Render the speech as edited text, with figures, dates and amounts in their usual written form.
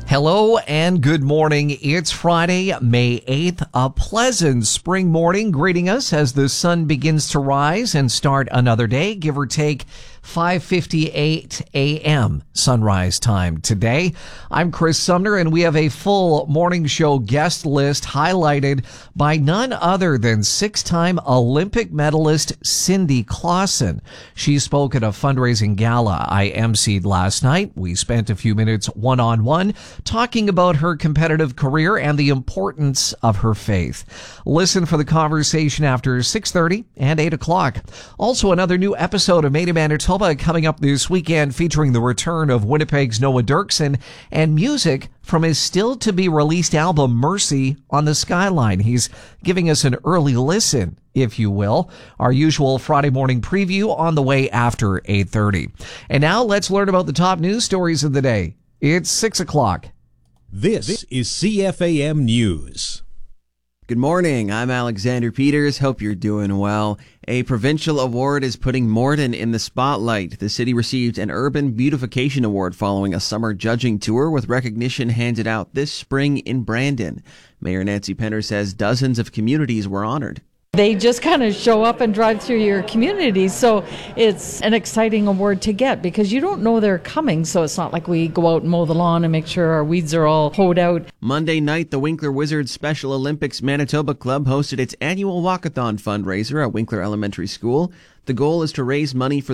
Hello and good morning. It's Friday, May 8th, a pleasant spring morning greeting us as the sun begins to rise and start another day, give or take 5:58 a.m. sunrise time today. I'm Chris Sumner, and we have a full morning show guest list highlighted by none other than six-time Olympic medalist Cindy Clausen. She spoke at a fundraising gala I emceed last night. We spent a few minutes one-on-one talking about her competitive career and the importance of her faith. Listen for the conversation after 6:30 and 8 o'clock. Also, another new episode of Made in Manitoba coming up this weekend, featuring the return of Winnipeg's Noah Dirksen and music from his still-to-be-released album Mercy on the Skyline. He's giving us an early listen, if you will. Our usual Friday morning preview on the way after 8:30. And now let's learn about the top news stories of the day. It's 6 o'clock. This is CFAM News. Good morning, I'm Alexander Peters. Hope you're doing well. A provincial award is putting Morden in the spotlight. The city received an Urban Beautification Award following a summer judging tour, with recognition handed out this spring in Brandon. Mayor Nancy Penner says dozens of communities were honored. They just kind of show up and drive through your community, so it's an exciting award to get because you don't know they're coming, so it's not like we go out and mow the lawn and make sure our weeds are all hoed out. Monday night, the Winkler Wizards Special Olympics Manitoba Club hosted its annual walkathon fundraiser at Winkler Elementary School. The goal is to raise money for